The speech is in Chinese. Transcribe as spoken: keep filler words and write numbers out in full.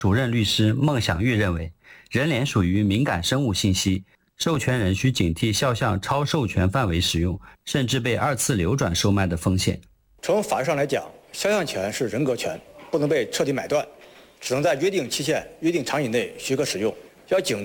主任律师孟享玉认为，人脸属于敏感生物信息，授权人需警惕肖像超授权范围使用，甚至被二次流转售卖的风险。 从法律上来讲，肖像权是人格权，不能被彻底买断，只能在约定期限、约定场景内许可使用。要警惕